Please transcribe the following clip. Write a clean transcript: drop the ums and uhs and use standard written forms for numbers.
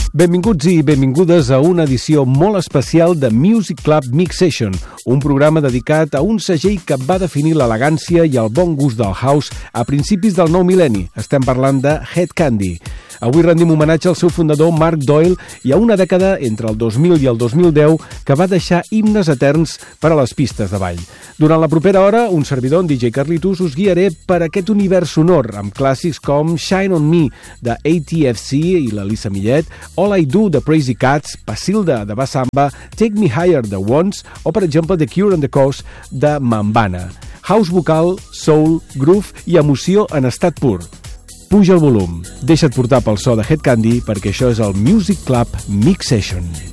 Benvinguts i benvingudes a una edició molt especial de Music Club Mix Session, un programa dedicat a un segell que va definir l'elegància i el bon gust del house a principis del nou mil·lenni. Estem parlant de Hed Kandi. Avui rendim homenatge al seu fundador Mark Doyle i a una dècada entre el 2000 i el 2010 que va deixar himnes eterns per a les pistes de ball. Durant la propera hora, un servidor, en DJ Carlitos, us guiaré per aquest univers sonor amb clàssics com Shine On Me de ATFC i la Lisa Millet, All I Do de Crazy Cats, Pasilda de Bassamba, Take Me Higher de Once o, per exemple, The Cure and the Cause de Mambana. House vocal, soul, groove i emoció en estat pur. Puja el volum, deixa't portar pel so de Hed Kandi perquè això és el Music Club Mix Session.